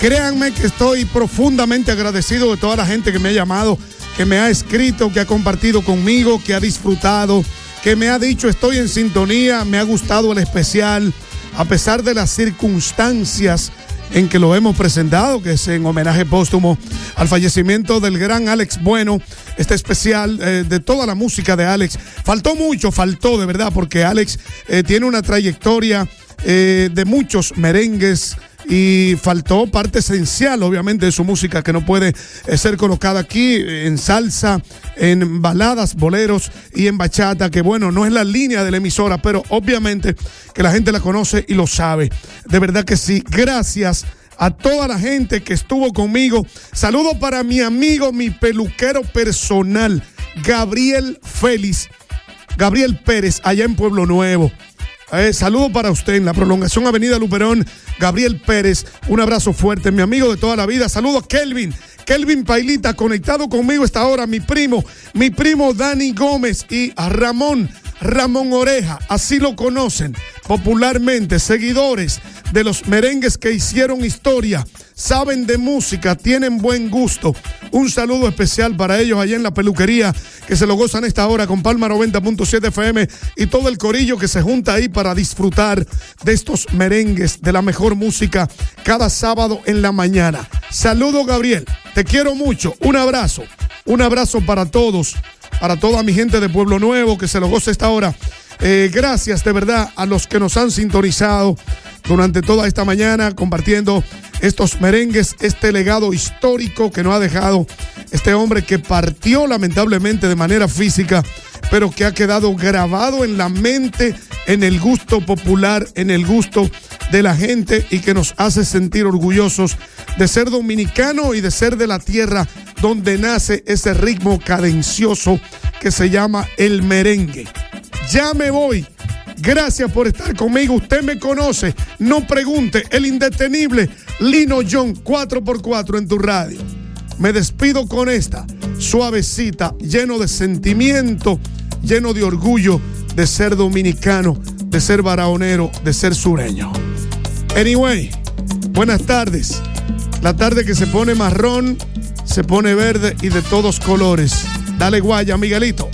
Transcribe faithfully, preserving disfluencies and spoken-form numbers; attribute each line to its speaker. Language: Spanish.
Speaker 1: Créanme que estoy profundamente agradecido de toda la gente que me ha llamado, que me ha escrito, que ha compartido conmigo, que ha disfrutado, que me ha dicho estoy en sintonía, me ha gustado el especial, a pesar de las circunstancias en que lo hemos presentado, que es en homenaje póstumo al fallecimiento del gran Alex Bueno, este especial eh, de toda la música de Alex. Faltó mucho, faltó de verdad, porque Alex eh, tiene una trayectoria eh, de muchos merengues, y faltó parte esencial, obviamente, de su música que no puede eh, ser colocada aquí, en salsa, en baladas, boleros y en bachata, que bueno, no es la línea de la emisora, pero obviamente que la gente la conoce y lo sabe. De verdad que sí. Gracias a toda la gente que estuvo conmigo. Saludo para mi amigo, mi peluquero personal, Gabriel Félix, Gabriel Pérez, allá en Pueblo Nuevo. Eh, saludo para usted en la prolongación Avenida Luperón, Gabriel Pérez, un abrazo fuerte, mi amigo de toda la vida. Saludo a Kelvin, Kelvin Pailita, conectado conmigo esta hora, mi primo, mi primo Dani Gómez, y a Ramón, Ramón Oreja, así lo conocen popularmente, seguidores de los merengues que hicieron historia, saben de música, tienen buen gusto. Un saludo especial para ellos allá en la peluquería, que se lo gozan esta hora con Palma noventa punto siete F M y todo el corillo que se junta ahí para disfrutar de estos merengues, de la mejor música, cada sábado en la mañana. Saludo, Gabriel, te quiero mucho, un abrazo, un abrazo para todos, para toda mi gente de Pueblo Nuevo que se lo goza esta hora. Eh, gracias de verdad a los que nos han sintonizado durante toda esta mañana, compartiendo estos merengues, este legado histórico que nos ha dejado este hombre que partió lamentablemente de manera física, pero que ha quedado grabado en la mente, en el gusto popular, en el gusto de la gente, y que nos hace sentir orgullosos de ser dominicano y de ser de la tierra donde nace ese ritmo cadencioso que se llama el merengue. Ya me voy. Gracias por estar conmigo. Usted me conoce. No pregunte. El indetenible Lino John, cuatro por cuatro en tu radio. Me despido con esta suavecita, lleno de sentimiento, lleno de orgullo de ser dominicano, de ser barahonero, de ser sureño. Anyway, buenas tardes. La tarde que se pone marrón, se pone verde y de todos colores. Dale guaya, Miguelito.